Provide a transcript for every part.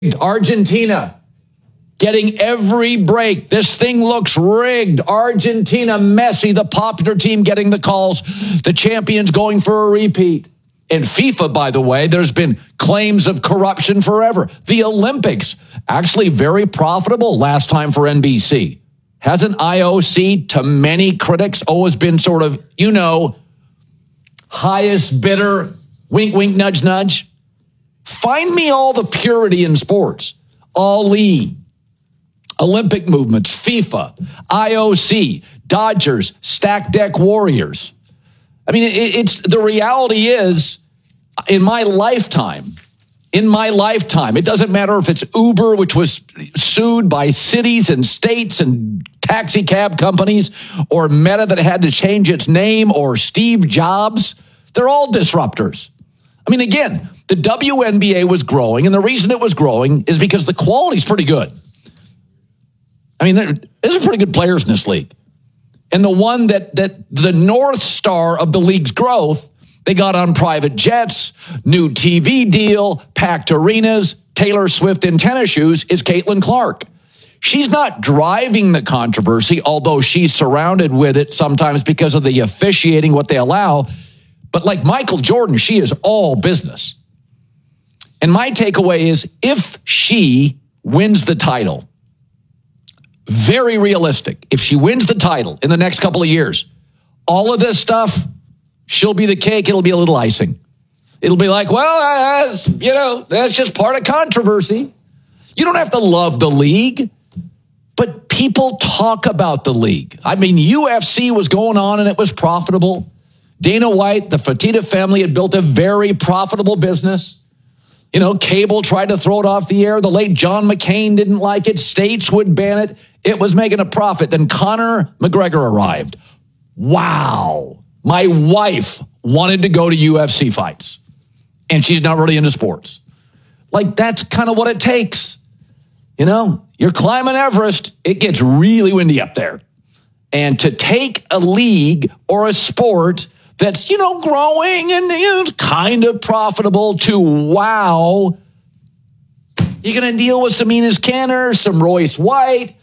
Argentina getting every break. This thing looks rigged. Argentina, Messi, the popular team getting the calls. The champions going for a repeat. In FIFA, by the way, there's been claims of corruption forever. The Olympics, actually very profitable last time for NBC. Hasn't IOC, to many critics, always been sort of, highest bidder, wink, wink, nudge, nudge? Find me all the purity in sports. Ali, Olympic movements, FIFA, IOC, Dodgers, stack deck Warriors. I mean, it's the reality is, in my lifetime, it doesn't matter if it's Uber, which was sued by cities and states and taxi cab companies, or Meta that had to change its name, or Steve Jobs. They're all disruptors. I mean, again, the WNBA was growing, and the reason it was growing is because the quality's pretty good. I mean, there's pretty good players in this league. And the one that the North Star of the league's growth, they got on private jets, new TV deal, packed arenas, Taylor Swift in tennis shoes, is Caitlin Clark. She's not driving the controversy, although she's surrounded with it sometimes because of the officiating, what they allow. But like Michael Jordan, she is all business. And my takeaway is, if she wins the title, very realistic, if she wins the title in the next couple of years, all of this stuff, she'll be the cake, it'll be a little icing. It'll be like, well, that's just part of controversy. You don't have to love the league, but people talk about the league. I mean, UFC was going on and it was profitable. Dana White, the Fertitta family had built a very profitable business. Cable tried to throw it off the air. The late John McCain didn't like it. States would ban it. It was making a profit. Then Conor McGregor arrived. Wow. My wife wanted to go to UFC fights, and she's not really into sports. Like, that's kind of what it takes. You're climbing Everest. It gets really windy up there. And to take a league or a sport that's, growing and kind of profitable to, wow, you're going to deal with some Enes Kanter, some Royce White,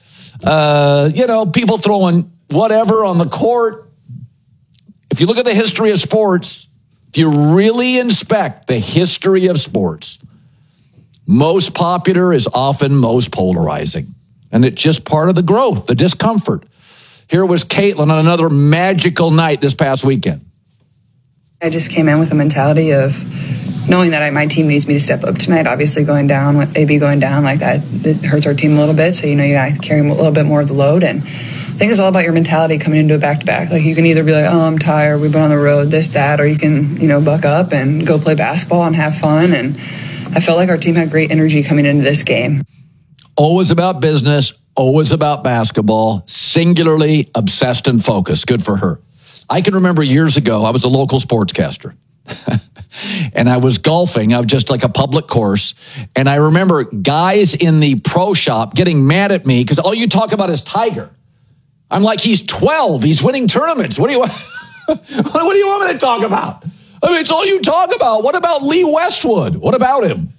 people throwing whatever on the court. If you look at the history of sports, if you really inspect the history of sports, most popular is often most polarizing. And it's just part of the growth, the discomfort. Here was Caitlin on another magical night this past weekend. I just came in with a mentality of knowing that my team needs me to step up tonight. Obviously, going down, with AB going down like that, it hurts our team a little bit. So, you got to carry a little bit more of the load. And I think it's all about your mentality coming into a back-to-back. Like, you can either be like, oh, I'm tired, we've been on the road, this, that, or you can, buck up and go play basketball and have fun. And I felt like our team had great energy coming into this game. Always about business, always about basketball, singularly obsessed and focused. Good for her. I can remember years ago, I was a local sportscaster. And I was golfing. I was just like a public course. And I remember guys in the pro shop getting mad at me because all you talk about is Tiger. I'm like, he's 12. He's winning tournaments. What do you want? What do you want me to talk about? I mean, it's all you talk about. What about Lee Westwood? What about him?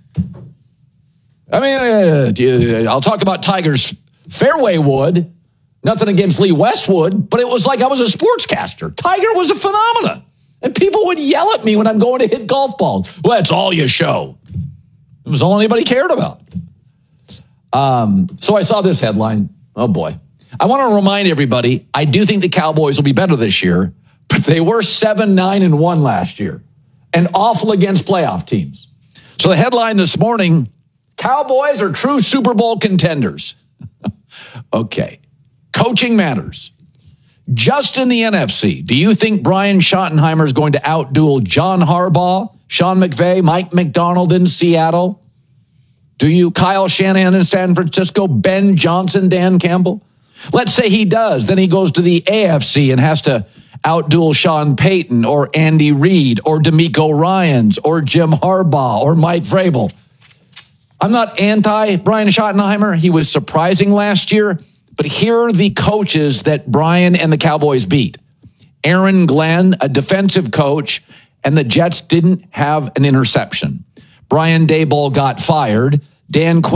I mean, I'll talk about Tiger's fairway wood. Nothing against Lee Westwood, but it was like I was a sportscaster. Tiger was a phenomenon. And people would yell at me when I'm going to hit golf balls. Well, that's all you show. It was all anybody cared about. So I saw this headline. Oh, boy. I want to remind everybody, I do think the Cowboys will be better this year, but they were 7-9-1 last year and awful against playoff teams. So the headline this morning, Cowboys are true Super Bowl contenders. Okay. Coaching matters. Just in the NFC, do you think Brian Schottenheimer is going to outduel John Harbaugh, Sean McVay, Mike McDonald in Seattle? Do you? Kyle Shanahan in San Francisco, Ben Johnson, Dan Campbell? Let's say he does. Then he goes to the AFC and has to outduel Sean Payton or Andy Reid or DeMeco Ryans or Jim Harbaugh or Mike Vrabel. I'm not anti Brian Schottenheimer. He was surprising last year. But here are the coaches that Brian and the Cowboys beat. Aaron Glenn, a defensive coach, and the Jets didn't have an interception. Brian Daboll got fired. Dan Quinn